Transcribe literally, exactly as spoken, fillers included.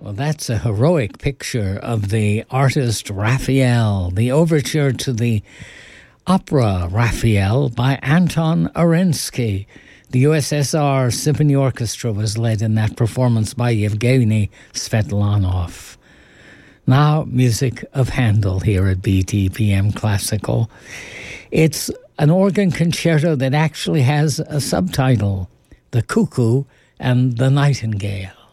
Well, that's a heroic picture of the artist Raphael, the overture to the opera Raphael by Anton Arensky. The U S S R Symphony Orchestra was led in that performance by Yevgeny Svetlanov. Now, music of Handel here at B T P M Classical. It's an organ concerto that actually has a subtitle, The Cuckoo and the Nightingale.